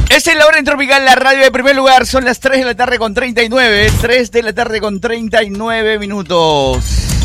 Esta es la hora en Tropical, la radio de primer lugar. Son las 3 de la tarde con 39. 3 de la tarde con 39 minutos.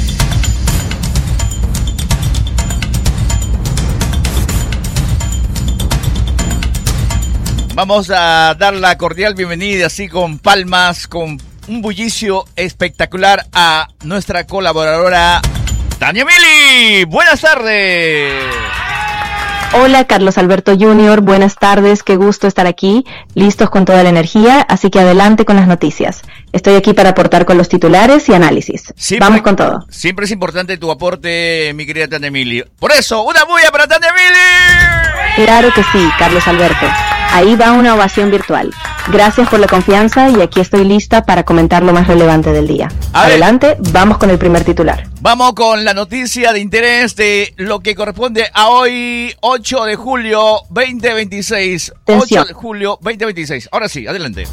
Vamos a dar la cordial bienvenida, así con palmas, con un bullicio espectacular a nuestra colaboradora Tania Mili. Buenas tardes. Hola Carlos Alberto Jr., buenas tardes, qué gusto estar aquí, listos con toda la energía, así que adelante con las noticias. Estoy aquí para aportar con los titulares y análisis. Vamos con todo. Siempre es importante tu aporte, mi querida Tania Mili. Por eso, una bulla para Tania Mili. Claro que sí, Carlos Alberto. Ahí va una ovación virtual. Gracias por la confianza y aquí estoy lista para comentar lo más relevante del día. Adelante, vamos con el primer titular. Vamos con la noticia de interés de lo que corresponde a hoy, 8 de julio 2026. Atención. 8 de julio 2026. Ahora sí, adelante.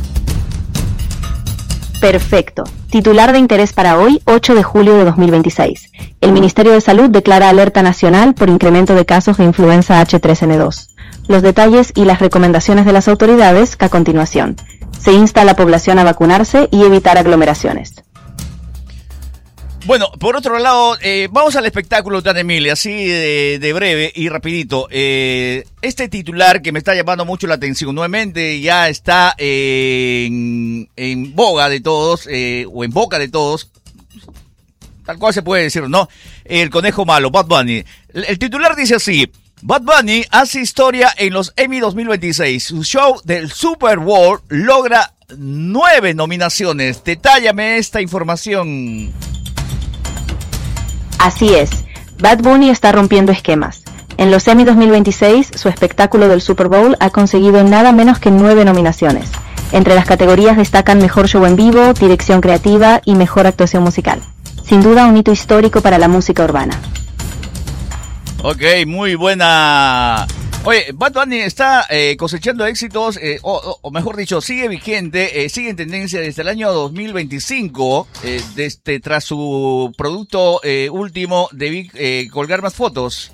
Perfecto. Titular de interés para hoy, 8 de julio de 2026. El Ministerio de Salud declara alerta nacional por incremento de casos de influenza H3N2. Los detalles y las recomendaciones de las autoridades a continuación. Se insta a la población a vacunarse y evitar aglomeraciones. Bueno, por otro lado, vamos al espectáculo, Tania Mili, así de breve y rapidito. Este titular que me está llamando mucho la atención, nuevamente ya está en boga de todos, o en boca de todos, tal cual se puede decir, ¿no? El conejo malo, Bad Bunny. El titular dice así: Bad Bunny hace historia en los Emmy 2026. Su show del Super Bowl logra 9 nominaciones. Detállame esta información. Así es, Bad Bunny está rompiendo esquemas. En los Emmy 2026, su espectáculo del Super Bowl ha conseguido nada menos que 9 nominaciones. Entre las categorías destacan Mejor Show en Vivo, Dirección Creativa y Mejor Actuación Musical. Sin duda un hito histórico para la música urbana. Ok, muy buena. Oye, Bad Bunny está cosechando éxitos, o mejor dicho, sigue vigente, sigue en tendencia desde el año 2025, tras su producto último de colgar más fotos.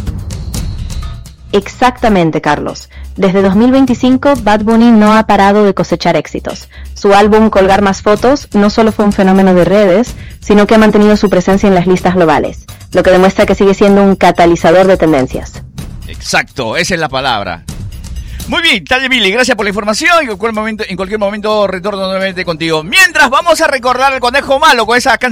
Exactamente, Carlos. Desde 2025, Bad Bunny no ha parado de cosechar éxitos. Su álbum Colgar Más Fotos no solo fue un fenómeno de redes, sino que ha mantenido su presencia en las listas globales, lo que demuestra que sigue siendo un catalizador de tendencias. Exacto, esa es la palabra. Muy bien, Tania Mili, gracias por la información y en cualquier momento retorno nuevamente contigo. Mientras vamos a recordar al conejo malo con esa canción.